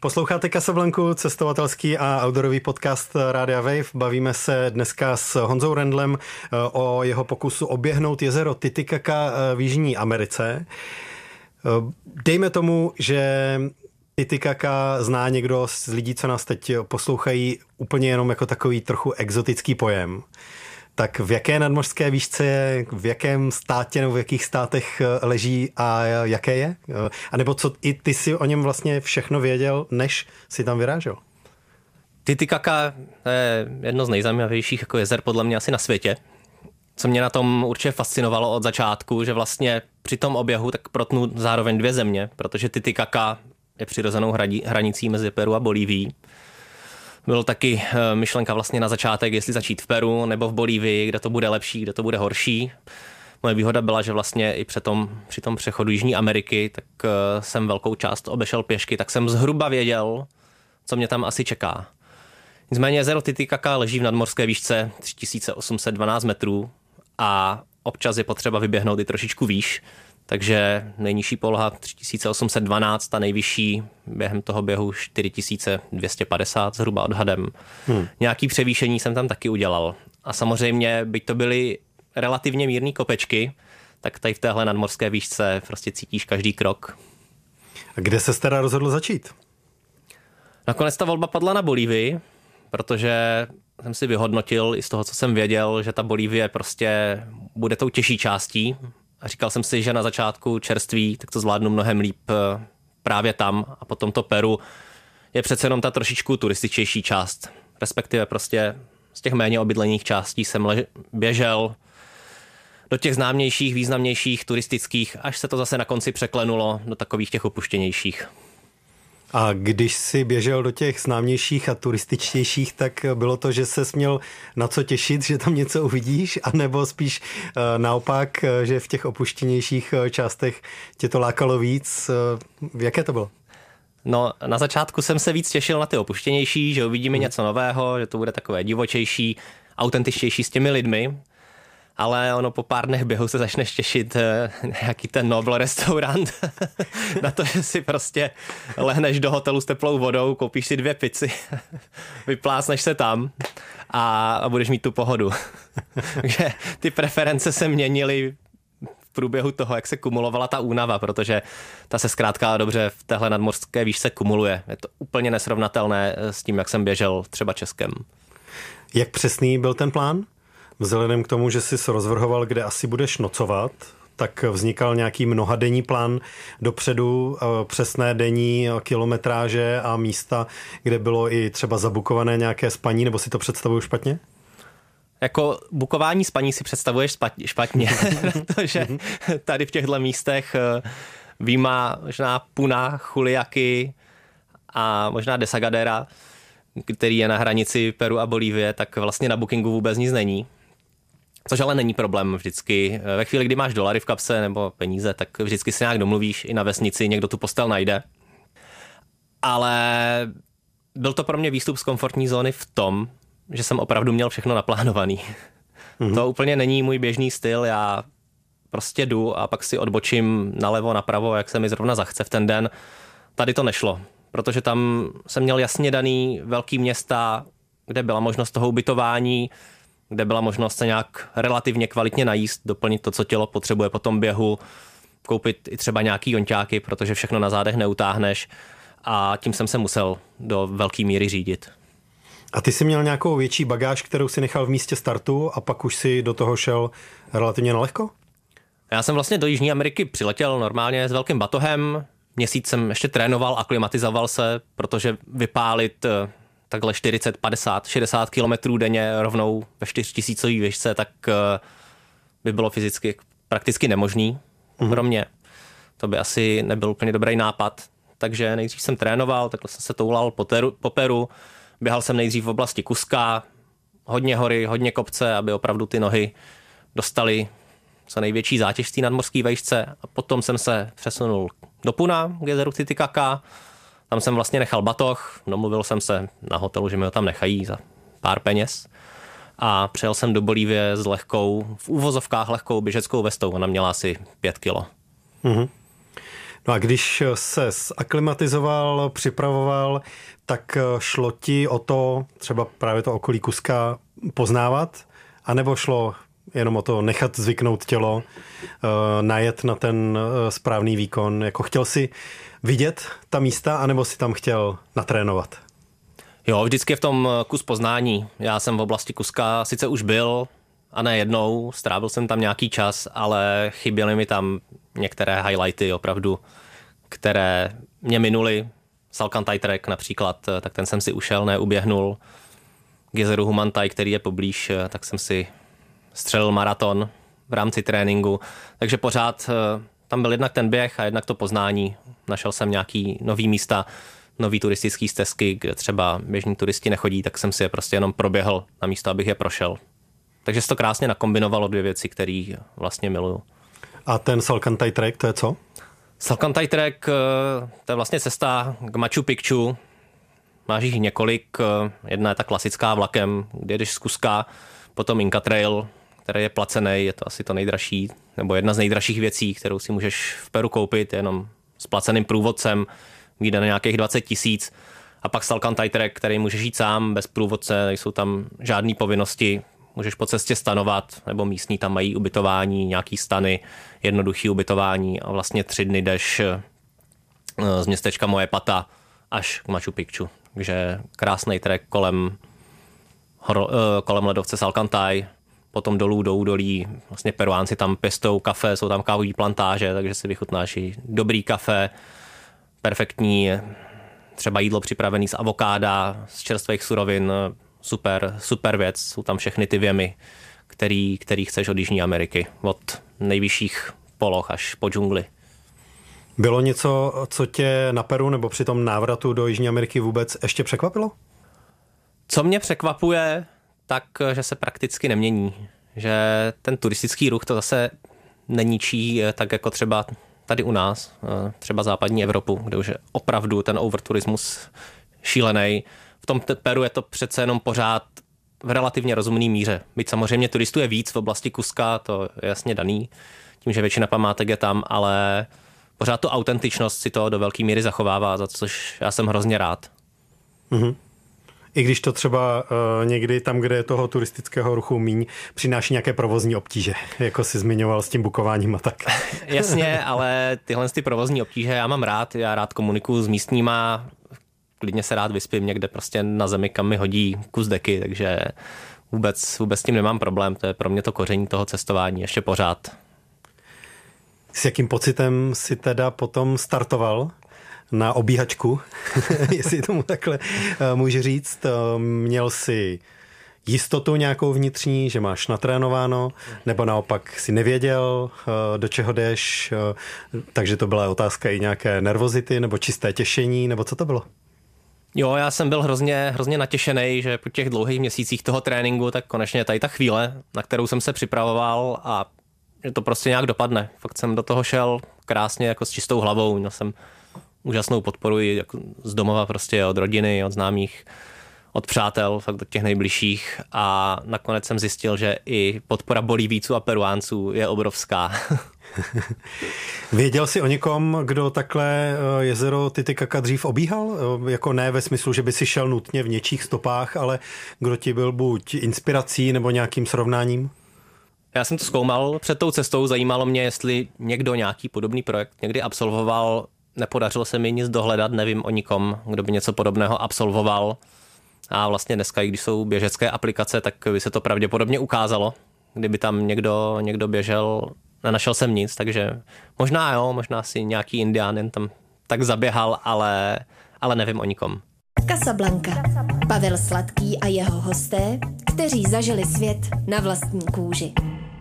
Posloucháte Casablanku, cestovatelský a outdoorový podcast Rádia Wave. Bavíme se dneska s Honzou Rendlem o jeho pokusu oběhnout jezero Titicaca v Jižní Americe. Dejme tomu, že Titicaca zná někdo z lidí, co nás teď poslouchají, úplně jenom jako takový trochu exotický pojem. Tak v jaké nadmořské výšce je, v jakém státě nebo v jakých státech leží a jaké je? A nebo co i ty si o něm vlastně všechno věděl, než si tam vyrážel? Titicaca je jedno z nejzajímavějších jako jezer podle mě asi na světě. Co mě na tom určitě fascinovalo od začátku, že vlastně při tom oběhu tak protnu zároveň dvě země, protože Titicaca je přirozenou hranicí mezi Peru a Bolívií. Byl taky myšlenka vlastně na začátek, jestli začít v Peru nebo v Bolívii, kde to bude lepší, kde to bude horší. Moje výhoda byla, že vlastně i při tom přechodu Jižní Ameriky, tak jsem velkou část obešel pěšky, tak jsem zhruba věděl, co mě tam asi čeká. Nicméně jezero Titicaca leží v nadmořské výšce 3812 metrů a občas je potřeba vyběhnout i trošičku výš, takže nejnižší poloha 3812, ta nejvyšší během toho běhu 4250 zhruba odhadem. Nějaký převýšení jsem tam taky udělal. A samozřejmě, byť to byly relativně mírný kopečky, tak tady v téhle nadmořské výšce prostě cítíš každý krok. A kde se teda rozhodl začít? Nakonec ta volba padla na Bolívii, protože jsem si vyhodnotil i z toho, co jsem věděl, že ta Bolívie prostě bude tou těžší částí. A říkal jsem si, že na začátku čerství, tak to zvládnu mnohem líp právě tam. A potom to Peru je přece jenom ta trošičku turističtější část. Respektive prostě z těch méně obydlených částí jsem běžel do těch známějších, významnějších, turistických, až se to zase na konci překlenulo do takových těch opuštěnějších. A když jsi běžel do těch známějších a turističtějších, tak bylo to, že ses měl na co těšit, že tam něco uvidíš, anebo spíš naopak, že v těch opuštěnějších částech tě to lákalo víc? Jaké to bylo? No, na začátku jsem se víc těšil na ty opuštěnější, že uvidíme něco nového, že to bude takové divočejší, autentičtější s těmi lidmi. Ale ono po pár dnech běhu se začneš těšit nějaký ten Nobel restaurant na to, že si prostě lehneš do hotelu s teplou vodou, koupíš si 2 pici, vyplásneš se tam a budeš mít tu pohodu. Takže ty preference se měnily v průběhu toho, jak se kumulovala ta únava, protože ta se zkrátka dobře v téhle nadmořské výšce kumuluje. Je to úplně nesrovnatelné s tím, jak jsem běžel třeba Českem. Jak přesný byl ten plán? Vzhledem k tomu, že jsi rozvrhoval, kde asi budeš nocovat, tak vznikal nějaký mnohadenní plán dopředu, přesné denní kilometráže a místa, kde bylo i třeba zabukované nějaké spaní, nebo si to představuju špatně? Jako bukování spaní si představuješ špatně, protože tady v těchto místech výjima možná Puna, Juliaky a možná Desagadera, který je na hranici Peru a Bolívie, tak vlastně na bookingu vůbec nic není. Což ale není problém vždycky. Ve chvíli, kdy máš dolary v kapse nebo peníze, tak vždycky se nějak domluvíš i na vesnici, někdo tu postel najde. Ale byl to pro mě výstup z komfortní zóny v tom, že jsem opravdu měl všechno naplánovaný. To úplně není můj běžný styl, já prostě jdu a pak si odbočím nalevo, napravo, jak se mi zrovna zachce v ten den. Tady to nešlo, protože tam jsem měl jasně daný velký města, kde byla možnost toho ubytování, kde byla možnost se nějak relativně kvalitně najíst, doplnit to, co tělo potřebuje po tom běhu, koupit i třeba nějaký jonťáky, protože všechno na zádech neutáhneš a tím jsem se musel do velké míry řídit. A ty jsi měl nějakou větší bagáž, kterou si nechal v místě startu a pak už si do toho šel relativně nalehko? Já jsem vlastně do Jižní Ameriky přiletěl normálně s velkým batohem, měsíc jsem ještě trénoval, aklimatizoval se, protože vypálit takhle 40, 50, 60 kilometrů denně rovnou ve 4000 výšce, tak by bylo fyzicky prakticky nemožný pro mě. To by asi nebyl úplně dobrý nápad. Takže nejdřív jsem trénoval, takhle jsem se toulal po Peru, běhal jsem nejdřív v oblasti Cusca, hodně hory, hodně kopce, aby opravdu ty nohy dostaly co největší zátěž z té nadmořské výšce a potom jsem se přesunul do Puna, k jezeru Titicaca. Tam jsem vlastně nechal batoh, domluvil jsem se na hotelu, že mi ho tam nechají za pár peněz a přijel jsem do Bolívie s lehkou, v úvozovkách lehkou běžeckou vestou, ona měla asi 5 kilo. No a když se zaklimatizoval, připravoval, tak šlo ti o to, třeba právě to okolí Kuska poznávat, anebo šlo jenom o to nechat zvyknout tělo, najet na ten správný výkon? Jako chtěl si vidět ta místa, anebo si tam chtěl natrénovat? Jo, vždycky je v tom kus poznání. Já jsem v oblasti Kuska sice už byl, a ne jednou, strávil jsem tam nějaký čas, ale chyběly mi tam některé highlighty opravdu, které mě minuly. Salcantay Trek například, tak ten jsem si ušel, neuběhnul. K jezeru Humantay, který je poblíž, tak jsem si střelil maraton v rámci tréninku. Takže pořád tam byl jednak ten běh a jednak to poznání. Našel jsem nějaký nový místa, nový turistický stezky, kde třeba běžní turisti nechodí, tak jsem si je prostě jenom proběhl na místo, abych je prošel. Takže se to krásně nakombinovalo, dvě věci, které vlastně miluju. A ten Salcantay Trek, to je co? Salcantay Trek, to je vlastně cesta k Machu Picchu. Máš jich několik. Jedna je ta klasická vlakem, kde jdeš z Kuska, potom Inca Trail, který je placený, je to asi to nejdražší, nebo jedna z nejdražších věcí, kterou si můžeš v Peru koupit, jenom s placeným průvodcem, vyjde na nějakých 20 000. A pak Salcantay Trek, který můžeš jít sám, bez průvodce, nejsou tam žádné povinnosti, můžeš po cestě stanovat, nebo místní tam mají ubytování, nějaký stany, jednoduchý ubytování a vlastně 3 dny jdeš z městečka Moepata až k Machu Picchu. Takže krásný trek kolem ledovce Salcantay, potom dolů do údolí. Vlastně Peruánci tam pěstou kafe, jsou tam kávové plantáže, takže si vychutnáš i dobrý kafe, perfektní třeba jídlo připravené z avokáda, z čerstvých surovin, super věc. Jsou tam všechny ty věmy, který chceš od Jižní Ameriky, od nejvyšších poloh až po džungli. Bylo něco, co tě na Peru nebo při tom návratu do Jižní Ameriky vůbec ještě překvapilo? Co mě překvapuje, tak, že se prakticky nemění. Že ten turistický ruch to zase neníčí tak jako třeba tady u nás, třeba západní Evropu, kde už je opravdu ten overturismus šílený. V tom Peru je to přece jenom pořád v relativně rozumný míře. Byť samozřejmě turistů je víc v oblasti Kuska, to je jasně daný, tím, že většina památek je tam, ale pořád tu autentičnost si to do velké míry zachovává, za což já jsem hrozně rád. Mm-hmm. I když to třeba někdy tam, kde je toho turistického ruchu míň, přináší nějaké provozní obtíže, jako jsi zmiňoval s tím bukováním a tak. Jasně, ale tyhle ty provozní obtíže já mám rád, já rád komunikuju s místníma, klidně se rád vyspím někde prostě na zemi, kam mi hodí kus deky, takže vůbec s tím nemám problém, to je pro mě to koření toho cestování ještě pořád. S jakým pocitem si teda potom startoval na obíhačku, jestli tomu takhle můžu říct? Měl jsi jistotu nějakou vnitřní, že máš natrénováno, nebo naopak si nevěděl, do čeho jdeš, takže to byla otázka i nějaké nervozity, nebo čisté těšení, nebo co to bylo? Jo, já jsem byl hrozně natěšený, že po těch dlouhých měsících toho tréninku, tak konečně tady ta chvíle, na kterou jsem se připravoval a že to prostě nějak dopadne. Fakt jsem do toho šel krásně jako s čistou hlavou, měl jsem úžasnou podporu jako z domova, prostě od rodiny, od známých, od přátel, fakt od těch nejbližších a nakonec jsem zjistil, že i podpora Bolívijců a Peruánců je obrovská. Věděl jsi o někom, kdo takhle jezero Titicaca dřív obíhal? Jako ne ve smyslu, že by si šel nutně v něčích stopách, ale kdo ti byl buď inspirací nebo nějakým srovnáním? Já jsem to zkoumal před tou cestou, zajímalo mě, jestli někdo nějaký podobný projekt někdy absolvoval. Nepodařilo se mi nic dohledat, nevím o nikom, kdo by něco podobného absolvoval. A vlastně dneska, i když jsou běžecké aplikace, tak by se to pravděpodobně ukázalo. Kdyby tam někdo běžel, nenašel jsem nic, takže možná si nějaký indián tam tak zaběhal, ale nevím o nikom. Casablanca. Pavel Sladký a jeho hosté, kteří zažili svět na vlastní kůži.